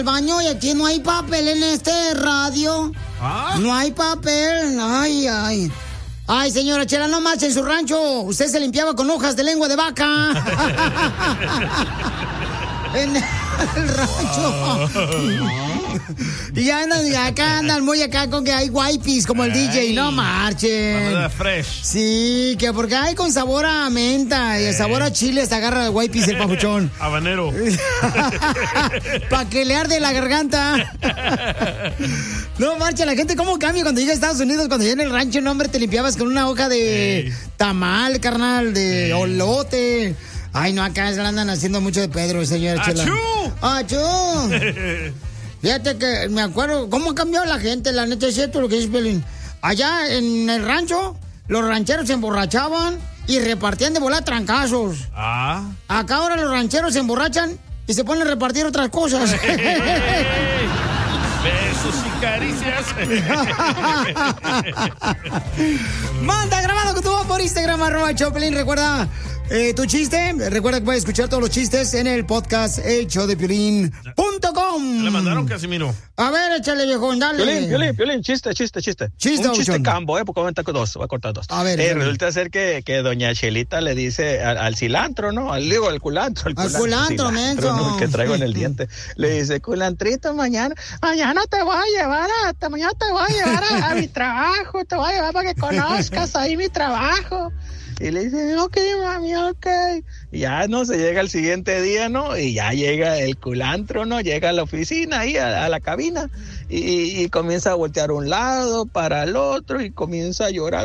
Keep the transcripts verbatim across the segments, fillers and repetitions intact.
al baño y aquí no hay papel en este radio. ¿Ah? No hay papel. Ay, ay. Ay, señora Chela, no más, en su rancho usted se limpiaba con hojas de lengua de vaca. En el rancho. Y ya andan, y acá andan muy acá con que hay wipes como el Ey, D J, no marchen. Fresh. Sí, que porque hay con sabor a menta y el sabor a chile se agarra de wipes el papuchón. Habanero. Pa' que le arde la garganta. No marcha, la gente cómo cambia cuando llega a Estados Unidos, cuando llega en el rancho, no hombre, te limpiabas con una hoja de Ey. tamal, carnal, de Ey. olote. Ay, no, acá se andan haciendo mucho de Pedro, señora Chela. ¡Achú! ¡Achú! Fíjate que me acuerdo cómo ha cambiado la gente, la neta es cierto lo que dice Pelín. Allá en el rancho, los rancheros se emborrachaban y repartían de volar trancazos. Ah. Acá ahora los rancheros se emborrachan y se ponen a repartir otras cosas. Besos y caricias. Manda grabado que tú vas por Instagram, arroba Choplin. Recuerda eh, tu chiste. Recuerda que puedes escuchar todos los chistes en el podcast el show de piolín punto com. Le mandaron, Casimiro. A ver, échale, viejón, dale. Piolín, Piolín, Piolín, chiste, chiste, chiste. Chiste, Un chiste Ocean. cambo, ¿eh? Porque voy a contar dos, voy a cortar dos. A ver. Eh, resulta ser que, que doña Chelita le dice al, al cilantro, ¿no? Al, digo, al culantro. Al culantro, culantro menso. ¿No? Que traigo en el diente. Le dice, culantrito, mañana, mañana te voy a llevar a, mañana te voy a llevar a, a mi trabajo, te voy a llevar para que conozcas ahí mi trabajo. Y le dice, ok, mami, ok. Y ya, ¿no? Se llega el siguiente día, ¿no? Y ya llega el culantro, ¿no? Llega a la oficina, ahí, a, a la cabina. Y, y comienza a voltear a un lado, para el otro, y comienza a llorar.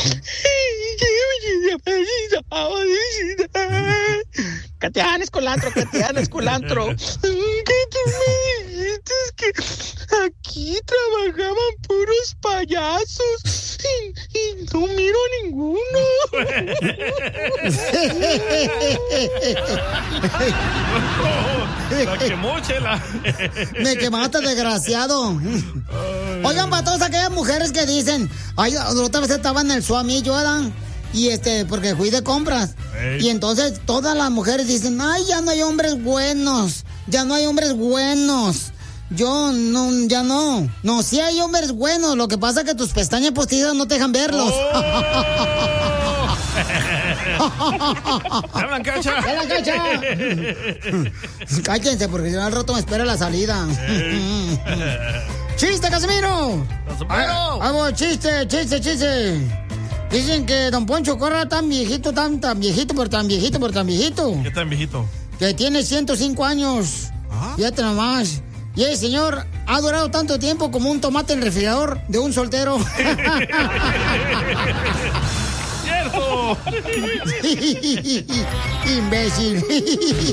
¿Qué tienes, culantro? ¿Qué tienes, culantro? ¿Qué tú me dijiste? Que aquí trabajaban puros payasos y, y no miro ninguno. La quemó, Chela. Me quemaste, desgraciado. Oigan, para todas aquellas mujeres que dicen, ay, la otra vez estaba en el Suamillo, ¿verdad? Y este, porque fui de compras. Ey. Y entonces todas las mujeres dicen, ay, ya no hay hombres buenos. Ya no hay hombres buenos. Yo no, ya no. No, sí hay hombres buenos. Lo que pasa es que tus pestañas postizas no te dejan verlos. ¡Oh! ¡Hablan, Cacha! ¡Hablan, Cacha! Cállense, porque si no al rato me espera la salida. ¡Chiste, Casimiro! ¡Casimiro! Hago chiste, chiste, chiste. Dicen que don Poncho Corra tan viejito, tan, tan viejito, pero tan viejito, pero tan viejito. ¿Qué tan viejito? Que tiene ciento cinco años. ¿Ah? Fíjate nomás. Y el señor ha durado tanto tiempo como un tomate en el refrigerador de un soltero. ¡Cierto! Imbécil.